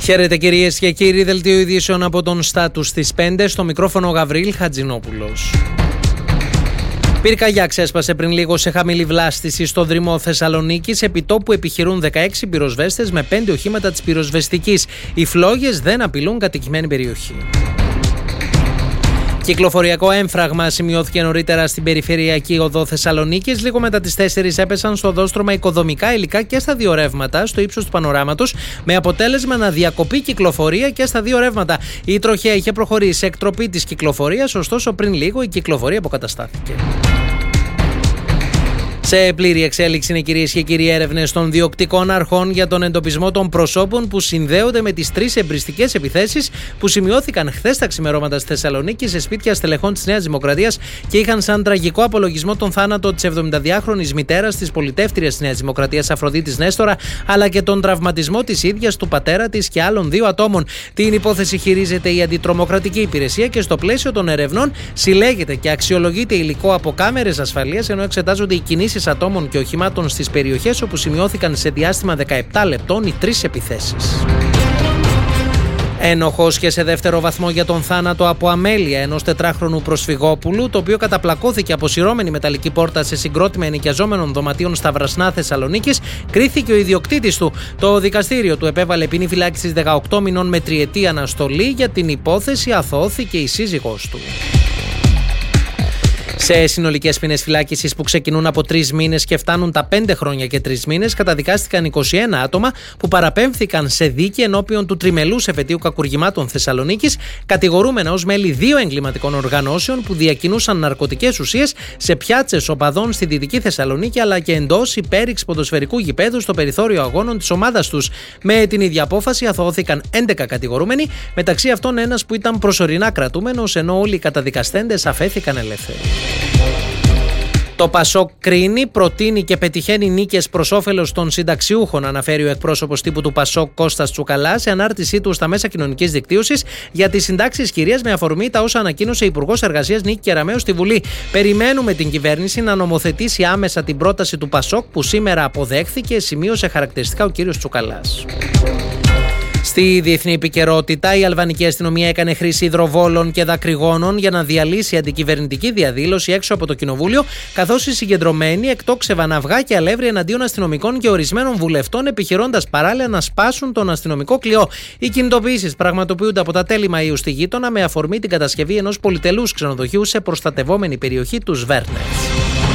Χαίρετε κυρίες και κύριοι, δελτίο ειδήσεων από τον Στάτους στις 5, στο μικρόφωνο Γαβρίλ Χατζηνόπουλος. Πυρκαγιά ξέσπασε πριν λίγο σε χαμηλή βλάστηση στο Δρυμό Θεσσαλονίκης. Επί τόπου επιχειρούν 16 πυροσβέστες με 5 οχήματα της πυροσβεστικής. Οι φλόγες δεν απειλούν κατοικημένη περιοχή. Κυκλοφοριακό έμφραγμα σημειώθηκε νωρίτερα στην περιφερειακή οδό Θεσσαλονίκης. Λίγο μετά τις 4 έπεσαν στο οδόστρωμα οικοδομικά υλικά και στα δύο ρεύματα στο ύψος του πανοράματος, με αποτέλεσμα να διακοπεί κυκλοφορία και στα δύο ρεύματα. Η τροχέα είχε προχωρήσει σε εκτροπή της κυκλοφορίας, ωστόσο πριν λίγο η κυκλοφορία αποκαταστάθηκε. Σε πλήρη εξέλιξη είναι, κυρίες και κύριοι, έρευνες των διοκτικών αρχών για τον εντοπισμό των προσώπων που συνδέονται με τις 3 εμπριστικές επιθέσεις που σημειώθηκαν χθες τα ξημερώματα στη Θεσσαλονίκη σε σπίτια στελεχών της Νέας Δημοκρατίας και είχαν σαν τραγικό απολογισμό τον θάνατο της 72χρονης μητέρας της πολιτεύτριας της Νέας Δημοκρατίας Αφροδίτης Νέστορα, αλλά και τον τραυματισμό της ίδιας, του πατέρα της και άλλων 2 ατόμων. Την υπόθεση χειρίζεται η Αντιτρομοκρατική Υπηρεσία και στο πλαίσιο των ερευνών συλλέγεται και αξιολογείται υλικό από κάμερες ασφαλείας, ενώ εξετάζονται οι κινήσεις ατόμων και οχημάτων στις περιοχές όπου σημειώθηκαν σε διάστημα 17 λεπτών οι 3 επιθέσεις. Ένοχος και σε δεύτερο βαθμό για τον θάνατο από αμέλεια ενός 4χρονου προσφυγόπουλου, το οποίο καταπλακώθηκε αποσυρώμενη μεταλλική πόρτα σε συγκρότημα ενοικιαζόμενων δωματίων στα Βρασνά Θεσσαλονίκης, κρίθηκε ο ιδιοκτήτης του. Το δικαστήριο του επέβαλε ποινή φυλάκισης 18 μηνών με 3ετή αναστολή. Για την υπόθεση αθωώθηκε η σύζυγός του. Σε συνολικές ποινές φυλάκισης που ξεκινούν από 3 μήνες και φτάνουν τα 5 χρόνια και 3 μήνες, καταδικάστηκαν 21 άτομα που παραπέμφθηκαν σε δίκη ενώπιον του τριμελούς εφετείου κακουργημάτων Θεσσαλονίκης, κατηγορούμενα ως μέλη 2 εγκληματικών οργανώσεων που διακινούσαν ναρκωτικές ουσίες σε πιάτσες οπαδών στη Δυτική Θεσσαλονίκη, αλλά και εντός υπέριξ ποδοσφαιρικού γηπέδου στο περιθώριο αγώνων της ομάδας τους. Με την ίδια απόφαση αθωώθηκαν 11 κατηγορούμενοι, μεταξύ αυτών ένας που ήταν προσωρινά κρατούμενος, ενώ όλοι οι καταδικαστέντες αφέθηκαν ελεύθεροι. Το Πασόκ κρίνει, προτείνει και πετυχαίνει νίκες προς όφελος των συνταξιούχων, αναφέρει ο εκπρόσωπος τύπου του Πασόκ Κώστας Τσουκαλάς σε ανάρτησή του στα μέσα κοινωνικής δικτύωσης για τις συντάξεις κυρίας, με αφορμή τα όσα ανακοίνωσε η Υπουργός Εργασίας Νίκη Κεραμέως στη Βουλή. Περιμένουμε την κυβέρνηση να νομοθετήσει άμεσα την πρόταση του Πασόκ που σήμερα αποδέχθηκε, σημείωσε χαρακτηριστικά ο κύριος Τσουκαλάς. Στη διεθνή επικαιρότητα, η αλβανική αστυνομία έκανε χρήση υδροβόλων και δακρυγόνων για να διαλύσει αντικυβερνητική διαδήλωση έξω από το κοινοβούλιο, καθώς οι συγκεντρωμένοι εκτόξευαν αυγά και αλεύρι εναντίον αστυνομικών και ορισμένων βουλευτών, επιχειρώντας παράλληλα να σπάσουν τον αστυνομικό κλειό. Οι κινητοποιήσεις πραγματοποιούνται από τα τέλη Μαΐου στη γείτονα, με αφορμή την κατασκευή ενός πολυτελούς ξενοδοχείου σε προστατευόμενη περιοχή του Σβέρνες.